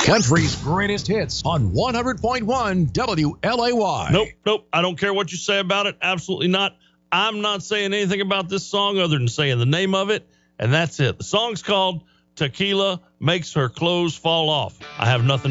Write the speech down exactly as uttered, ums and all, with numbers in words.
Country's greatest hits on one hundred point one W L A Y. Nope, nope. I don't care what you say about it. Absolutely not. I'm not saying anything about this song other than saying the name of it, and that's it. The song's called Tequila Makes Her Clothes Fall Off. I have nothing